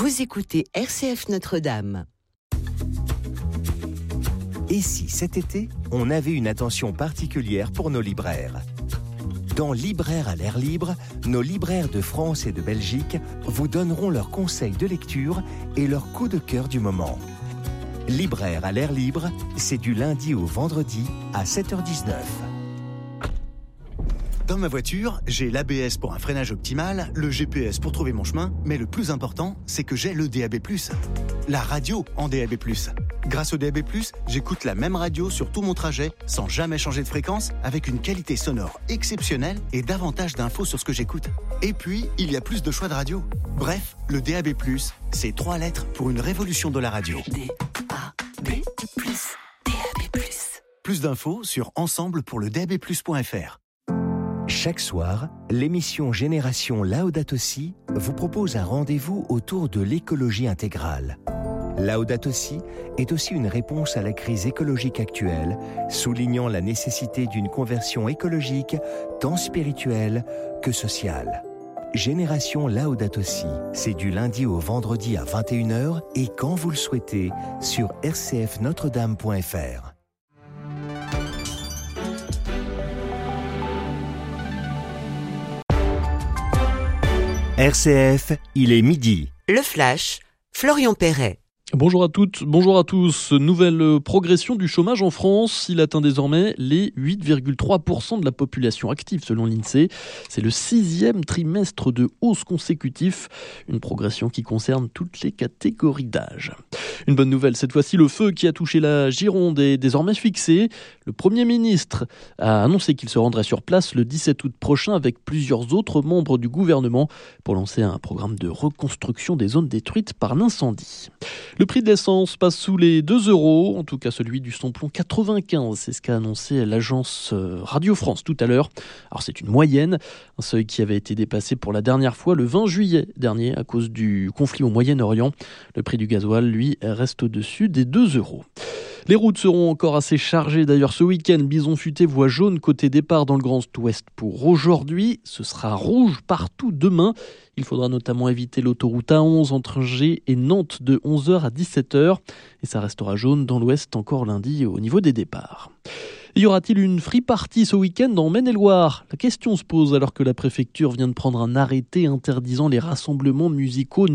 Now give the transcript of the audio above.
Vous écoutez RCF Notre-Dame. Et si cet été, on avait une attention particulière pour nos libraires ? Dans Libraires à l'air libre, nos libraires de France et de Belgique vous donneront leurs conseils de lecture et leurs coups de cœur du moment. Libraires à l'air libre, c'est du lundi au vendredi à 7h19. Dans ma voiture, j'ai l'ABS pour un freinage optimal, le GPS pour trouver mon chemin, mais le plus important, c'est que j'ai le DAB+, la radio en DAB+. Grâce au DAB+, j'écoute la même radio sur tout mon trajet, sans jamais changer de fréquence, avec une qualité sonore exceptionnelle et davantage d'infos sur ce que j'écoute. Et puis, il y a plus de choix de radio. Bref, le DAB+, c'est 3 lettres pour une révolution de la radio. DAB+, DAB+. Plus d'infos sur ensemble-pour-le-DAB+.fr. Chaque soir, l'émission Génération Laudato Si vous propose un rendez-vous autour de l'écologie intégrale. Laudato Si est aussi une réponse à la crise écologique actuelle, soulignant la nécessité d'une conversion écologique tant spirituelle que sociale. Génération Laudato Si, c'est du lundi au vendredi à 21h et quand vous le souhaitez sur rcfnotredame.fr. RCF, il est midi. Le Flash, Florian Perret. Bonjour à toutes, bonjour à tous. Nouvelle progression du chômage en France. Il atteint désormais les 8,3% de la population active selon l'INSEE. C'est le 6e trimestre de hausse consécutif. Une progression qui concerne toutes les catégories d'âge. Une bonne nouvelle, cette fois-ci, le feu qui a touché la Gironde est désormais fixé. Le Premier ministre a annoncé qu'il se rendrait sur place le 17 août prochain avec plusieurs autres membres du gouvernement pour lancer un programme de reconstruction des zones détruites par l'incendie. Le prix de l'essence passe sous les 2 €, en tout cas celui du samplon 95. C'est ce qu'a annoncé l'agence Radio France tout à l'heure. Alors c'est une moyenne, un seuil qui avait été dépassé pour la dernière fois le 20 juillet dernier à cause du conflit au Moyen-Orient. Le prix du gasoil, lui, reste au-dessus des 2 €. Les routes seront encore assez chargées. D'ailleurs, ce week-end, Bison Futé voie jaune côté départ dans le Grand Ouest pour aujourd'hui. Ce sera rouge partout demain. Il faudra notamment éviter l'autoroute A11 entre Angers et Nantes de 11h à 17h. Et ça restera jaune dans l'Ouest encore lundi au niveau des départs. Y aura-t-il une free party ce week-end en Maine-et-Loire ? La question se pose alors que la préfecture vient de prendre un arrêté interdisant les rassemblements musicaux